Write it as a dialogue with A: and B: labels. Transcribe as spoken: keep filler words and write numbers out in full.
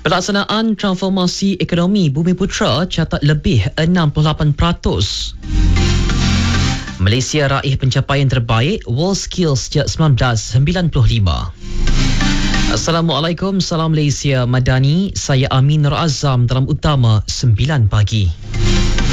A: Pelaksanaan transformasi ekonomi Bumiputera catat lebih enam puluh lapan peratus. Malaysia raih pencapaian terbaik World Skills sejak seribu sembilan ratus sembilan puluh lima. Assalamualaikum, salam Malaysia Madani. Saya Amin Nur Azam dalam Utama sembilan pagi.